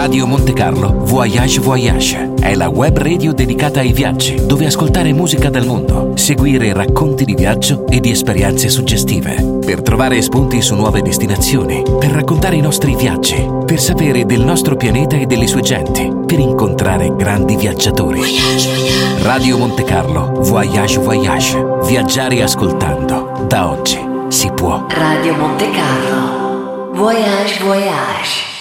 Radio Monte Carlo Voyage Voyage è la web radio dedicata ai viaggi, dove ascoltare musica dal mondo, seguire racconti di viaggio e di esperienze suggestive, per trovare spunti su nuove destinazioni, per raccontare i nostri viaggi, per sapere del nostro pianeta e delle sue genti, per incontrare grandi viaggiatori. Voyage, voyage. Radio Monte Carlo Voyage Voyage. Viaggiare ascoltando. Da oggi si può. Radio Monte Carlo Voyage Voyage.